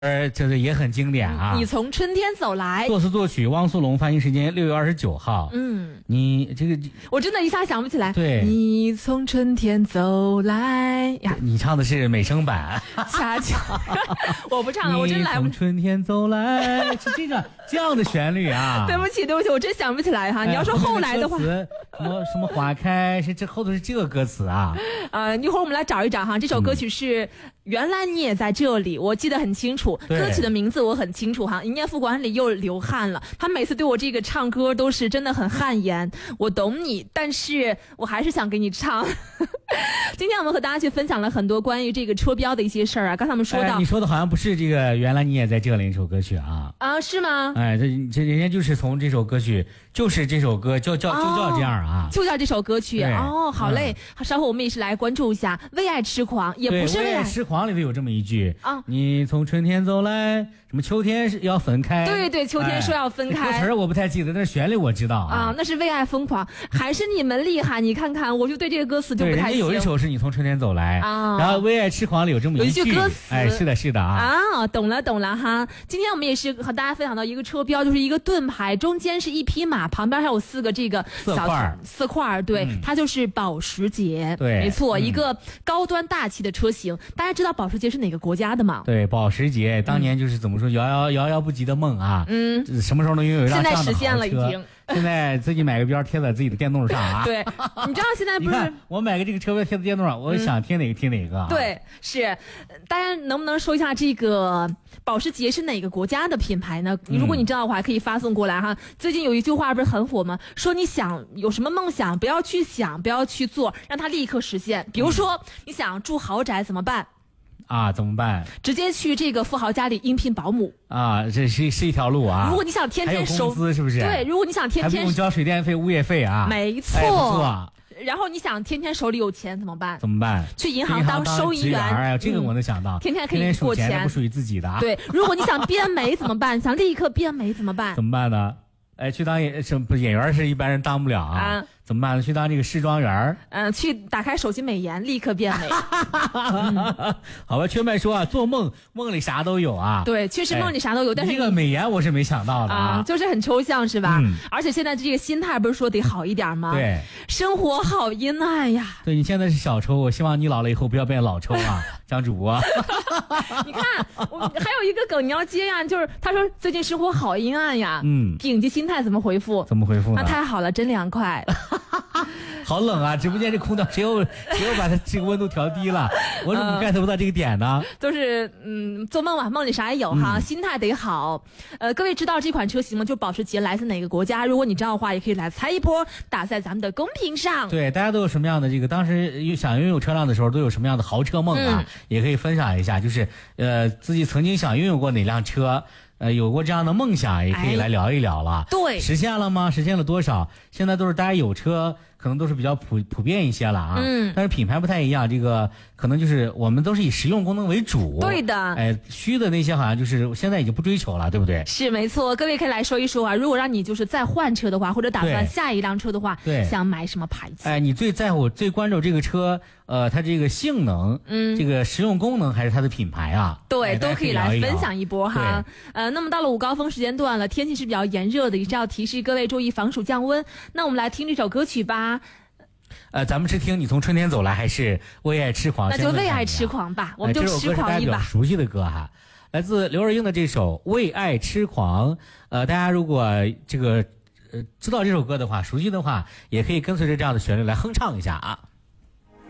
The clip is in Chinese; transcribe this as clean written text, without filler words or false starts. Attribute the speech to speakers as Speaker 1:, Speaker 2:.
Speaker 1: 就是也很经典啊。
Speaker 2: 你从春天走来，
Speaker 1: 作词作曲汪苏泷，发行时间6月29号。你这个
Speaker 2: 我真的一下想不起来。
Speaker 1: 对，
Speaker 2: 你从春天走来呀，
Speaker 1: 你唱的是美声版。
Speaker 2: 恰恰，我不唱了，我真来不。
Speaker 1: 你从春天走来，是这样的旋律啊。
Speaker 2: 对不起，我真想不起来哈。你要说后来的话，
Speaker 1: 什么花开，这后头是这个歌词啊。
Speaker 2: 一会儿我们来找一找哈，这首歌曲是。原来你也在这里，我记得很清楚，歌曲的名字我很清楚哈。营业副管理又流汗了，他每次对我这个唱歌都是真的很汗颜。我懂你，但是我还是想给你唱。今天我们和大家去分享了很多关于这个车标的一些事儿啊。刚才我们说到，
Speaker 1: 你说的好像不是这个原来你也在这里一首歌曲啊？
Speaker 2: 是吗？
Speaker 1: 这人家就是从这首歌曲，就是这首歌就叫这样啊，
Speaker 2: 就叫这首歌曲哦。好嘞，稍后我们也是来关注一下《为爱痴狂》，也不是
Speaker 1: 为爱痴狂里头有这么一句啊，你从春天走来，什么秋天是要分开？
Speaker 2: 对，秋天说要分开。
Speaker 1: 歌词我不太记得，但是旋律我知道啊。
Speaker 2: 那是为爱疯狂，还是你们厉害？你看看，我就对这个歌词就不太行。
Speaker 1: 有一首是你从春天走来啊，然后为爱痴狂里有这么一
Speaker 2: 句歌词。
Speaker 1: 是的啊。
Speaker 2: 懂了哈。今天我们也是和大家分享到一个车标，就是一个盾牌，中间是一匹马，旁边还有4个这个四块，对，它就是保时捷。
Speaker 1: 对，
Speaker 2: 没错，一个高端大气的车型。大家知道保时捷是哪个国家的吗？
Speaker 1: 对，保时捷当年就是怎么说遥遥不及的梦啊。什么时候能拥有一辆这样的豪车？现在实现了已经。现在自己买个标贴在自己的电动上啊。
Speaker 2: 对，你知道现在不是
Speaker 1: 我买个这个车标贴在电动上，我想贴哪个贴哪个。
Speaker 2: 对，是。大家能不能说一下这个保时捷是哪个国家的品牌呢？如果你知道的话，可以发送过来哈。最近有一句话不是很火吗？说你想有什么梦想，不要去想，不要去做，让它立刻实现。比如说你想住豪宅怎么办？
Speaker 1: 怎么办？
Speaker 2: 直接去这个富豪家里应聘保姆
Speaker 1: 啊，这是一条路啊。
Speaker 2: 如果你想天天收
Speaker 1: 工资，是不是？
Speaker 2: 对，如果你想天天
Speaker 1: 还不用交水电费、物业费啊。
Speaker 2: 没错。然后你想天天手里有钱怎么办？去银行当收银员。
Speaker 1: 这个我能想到。
Speaker 2: 天天可以过钱，
Speaker 1: 不属于自己的。
Speaker 2: 对，如果你想变美怎么办？想立刻变美怎么办？
Speaker 1: 怎么办呢？去当演员是一般人当不了啊。怎么办呢？去当这个试妆员。
Speaker 2: 去打开手机美颜，立刻变美。
Speaker 1: 好吧，缺麦说做梦里啥都有啊。
Speaker 2: 对，确实梦里啥都有，但是
Speaker 1: 这个美颜我是没想到的啊，
Speaker 2: 就是很抽象是吧？而且现在这个心态不是说得好一点吗？
Speaker 1: 对，
Speaker 2: 生活好阴暗呀。
Speaker 1: 对，你现在是小抽，我希望你老了以后不要变老抽啊，张主播。
Speaker 2: 你看，还有一个梗你要接呀，就是他说最近生活好阴暗呀。顶级心态怎么回复？那太好了，真凉快。
Speaker 1: 好冷啊！直播间这空调谁又把它这个温度调低了？我怎么 get 不到这个点呢？
Speaker 2: 都是做梦吧，梦里啥也有哈，心态得好。各位知道这款车型吗？就保时捷来自哪个国家？如果你知道的话，也可以来猜一波，打在咱们的公屏上。
Speaker 1: 对，大家都有什么样的这个当时想拥有车辆的时候都有什么样的豪车梦啊？也可以分享一下，就是自己曾经想拥有过哪辆车。有过这样的梦想，也可以来聊一聊了。
Speaker 2: 对，
Speaker 1: 实现了吗？实现了多少？现在都是大家有车，可能都是比较普遍一些了啊。但是品牌不太一样，这个可能就是我们都是以实用功能为主。
Speaker 2: 对的。
Speaker 1: 虚的那些好像就是现在已经不追求了，对不对？
Speaker 2: 是没错。各位可以来说一说啊，如果让你就是再换车的话，或者打算下一辆车的话，想买什么牌子？
Speaker 1: 你最在乎、最关注这个车，它这个性能，这个实用功能还是它的品牌啊？
Speaker 2: 对，都可以来分享一波哈。那么到了午高峰时间段了，天气是比较炎热的，也是要提示各位注意防暑降温。那我们来听这首歌曲吧。
Speaker 1: 咱们是听你从春天走来，还是为爱痴狂？
Speaker 2: 那就为爱痴狂吧，我们就痴狂一把。这首歌是大家比较
Speaker 1: 熟悉的歌哈，来自刘若英的这首《为爱痴狂》。大家如果这个知道这首歌的话，熟悉的话，也可以跟随着这样的旋律来哼唱一下啊。